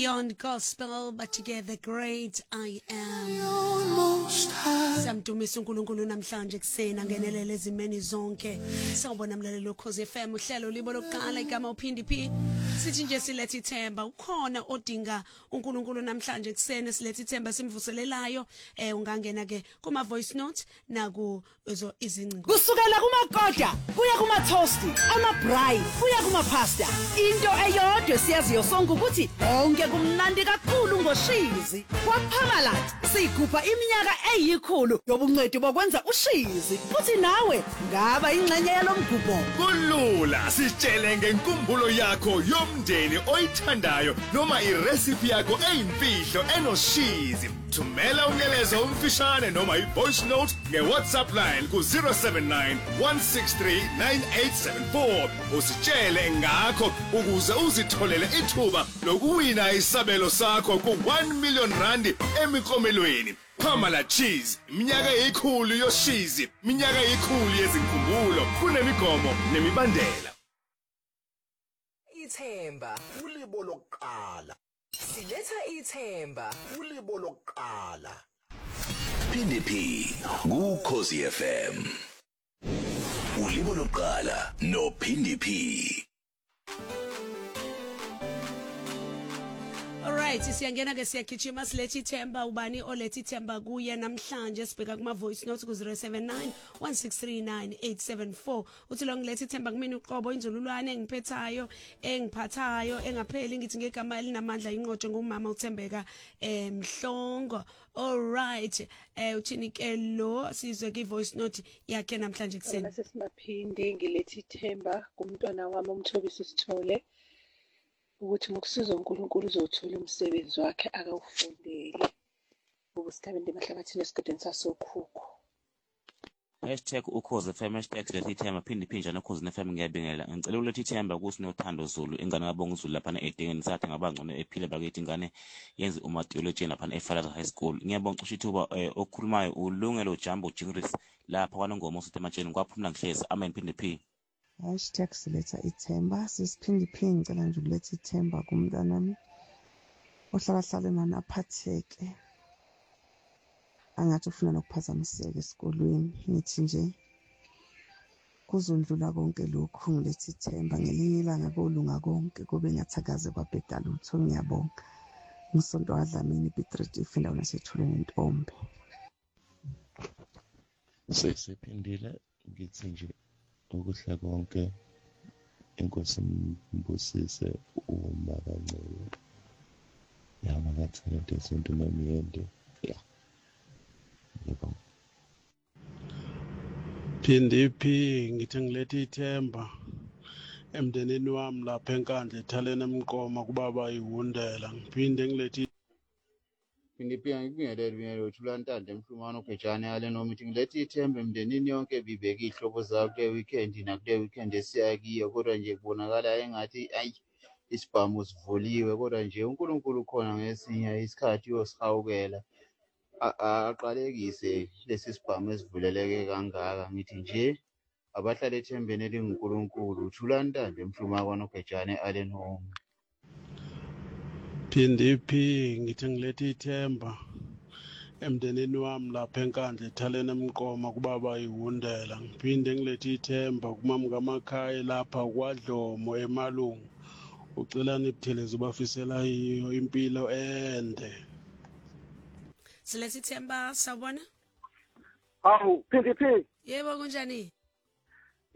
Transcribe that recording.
Beyond Gospel, but together great I am. Samdumisa uNkulunkulu namhlanje kuseni angenelele ezimeni zonke. Sawubona mlaleli lokhoze FM uhlelo libo lokuqala igama uphindi phi. Sithi nje silethe ithemba ukhona odinga uNkulunkulu namhlanje kuseni silethe ithemba simvuselelayo ungangena ke kuma voice note naku izingcingo. Kusukela kumakoda kuya kuma toast ama braai kuya kuma pasta. Into eyodwa siyaziyo sonke ukuthi onke kumnandi kakhulu ngoshizi. Kwaphamalat sigubha iminyaka eyikhulu yobungcweti bokwenza ushizi. Futhi nawe ngaba ingxenye yalomgubho. Kulula sitshele ngenkumbulo yakho yomndeni oyithandayo noma irecipe yakho eyimfihlo enoshizi. Thumela umyalezo omfishane noma ivoice note ngeWhatsApp line ku 079 163 9874. Usitshele ngakho ukuze uzitholele ithuba lokuwina isabelo sakho ku1 million rand emikomelweni. Pamela Cheese, iminyaka eyikhulu yoshizi, iminyaka eyikhulu yezinkumbulo, kunemigomo nemibandela. Ithemba ulibo lokuqala. Siletha ithemba ulibo lokuqala. Phindi phi kuKhosi FM. Ulibo lokuqala no Phindi phi. Alright, siyangena ke siyagijima silethe ithemba ubani olethe ithemba kuye namhlanje sibheka kuma voice note ku 079 163 9874. Uthi lo ngilethe ithemba kumina uqobo inzululwane engiphethayo engiphathayo engapheli ngithi ngegama elinamandla inqotshe ngumama uThembeka Mhlongo. Alright, uthini ke lo sizwe ke voice note yakhe namhlanje kuseni. Sesimaphindi ngilethe ithemba kumntwana wami uMthobisi Sithole ukuthi ngokusiza uNkulunkulu uzothola umsebenzi wakhe akawufundele ubusithabeni emahlabathini esigedeni sasokhukho. #ukhoze FM #lethi ithemba phindi phinja nokhoze FM ngiyabingelela ngicela ukulethi ithemba kusinothando Zulu ingane kabonga uZulu lapha edingeni sathi ngabangcono ephile bakithi ingane yenze umatiyology lapha eFalaza High School. Ngiyabonga cishe ithuba okhulumayo ulungelo Jambo Jingris lapha kwaNongoma uSitematsheni kwaphumla ngihlezi amen phindi phi. #siletha ithemba sisiphindi phingi ngicela nje ukuletha ithemba kumntwana wami ohlala nana aphatheke angathi ufuna nokuphazamiseka esikolweni ngithi nje kuzondlula konke lokhu ngiletha ithemba ngelinye ilanga kolunga konke kube ngathakaze kwabhedala utho ngiyabonga Msonto waDlamini Beatrice ifindawo nasethuleni Ntombe. Sesiphindile ngithi nje ukuhle konke inkosi mbusise uma kancane yama ngathana desonto nomyende ya yebo Phindi phi ngithi ngilethe ithemba emndenini wami lapha enkandla ethaleni emqoma kubaba ihundela ngiphinde ngilethe Phindi phi ngikubingelele uThulantande emhlumano Phejane yale noma ithi ngilethe ithemba emndenini yonke bibeke ihlobo zakho le weekend nakule weekend esiyakiyo kodwa nje kubonakala engathi ayi isibhamu sivuliwe kodwa nje uNkulunkulu khona ngesinye isikhathi uyosihawukela aqalekise lesi sibhamu esivuleleke kangaka ngithi nje abahlala ethembeni elinguNkulunkulu Thulantande emhlumano Phejane yale noma Phindi phi ngithi ngilethe ithemba emndenini wami lapha enkandla ethaleni emqoma kubaba ihundela ngiphinde ngilethe ithemba kumama kaMakhaya lapha kwaDlomo emalungu ucelani ibuthelezi bafisela iyo impilo ende. Silethe ithemba sawubona? Hawu phindi phi Yebo kunjani?